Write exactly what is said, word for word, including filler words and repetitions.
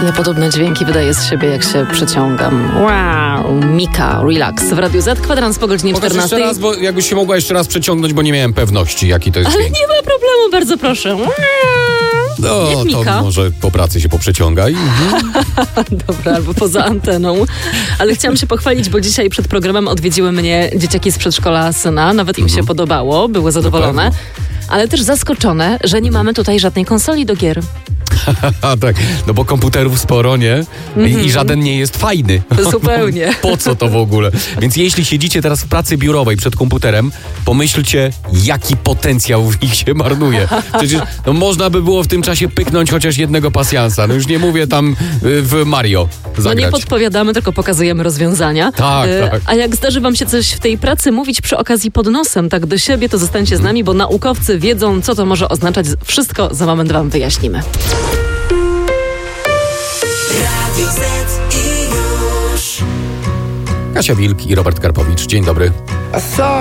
Dokładnie podobne dźwięki wydaje z siebie, jak się przeciągam. Wow, Mika, relax. W Radiu Z, kwadrans po godzinie Pokaż czternastej. jeszcze raz, bo jakbyś się mogła jeszcze raz przeciągnąć, bo nie miałem pewności, jaki to jest Ale dźwięk. nie ma problemu, bardzo proszę. No, jak Mika. to może po pracy się poprzeciągaj. Mhm. Dobra, albo poza anteną. Ale chciałam się pochwalić, bo dzisiaj przed programem odwiedziły mnie dzieciaki z przedszkola syna. Nawet im Mhm. się podobało, były zadowolone. pewno. Ale też zaskoczone, że nie mamy tutaj żadnej konsoli do gier. A tak, no bo komputerów sporo, nie? I, I żaden nie jest fajny. Zupełnie. Po co to w ogóle? Więc jeśli siedzicie teraz w pracy biurowej przed komputerem, pomyślcie, jaki potencjał w nich się marnuje. Przecież no, można by było w tym czasie pyknąć chociaż jednego pasjansa. No już nie mówię tam y, w Mario No zagrać. nie podpowiadamy, tylko pokazujemy rozwiązania. Tak, E, tak. A jak zdarzy wam się coś w tej pracy mówić przy okazji pod nosem, tak do siebie, to zostańcie z nami, bo naukowcy wiedzą, co to może oznaczać. Wszystko za moment wam wyjaśnimy. Kasia Wilk i Robert Karpowicz. Dzień dobry.